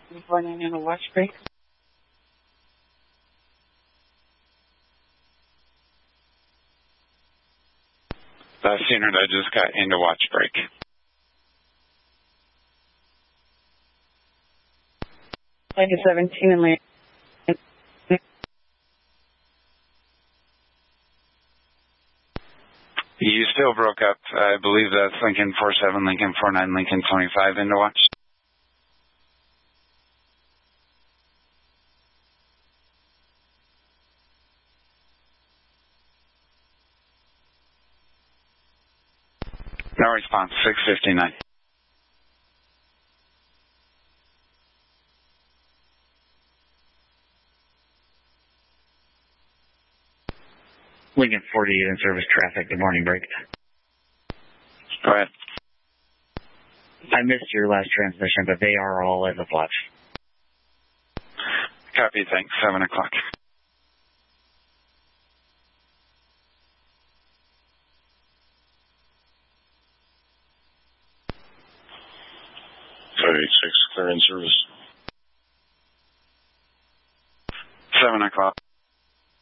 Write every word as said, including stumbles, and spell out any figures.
Running in a watch break. Last unit, I just got into watch break. Lincoln seventeen and Lincoln. You still broke up. I believe that's Lincoln four seven, Lincoln four nine, Lincoln twenty-five into watch. No response, six fifty-nine. Lincoln forty-eight in service traffic. Good morning, break. Go ahead. I missed your last transmission, but they are all in the watch. Copy, thanks. seven o'clock. five eight six, clear in service. seven o'clock.